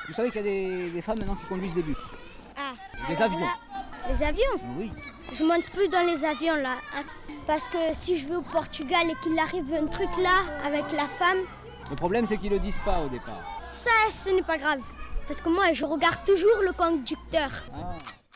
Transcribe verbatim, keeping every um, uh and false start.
Vous savez qu'il y a des, des femmes maintenant qui conduisent des bus, Ah. des alors avions. là, les avions? Oui. Je monte plus dans les avions là. hein, Parce que si je vais au Portugal et qu'il arrive un truc là avec la femme, Le problème, c'est qu'ils le disent pas au départ. ça ce n'est pas grave. Parce que moi je regarde toujours le conducteur. Ah.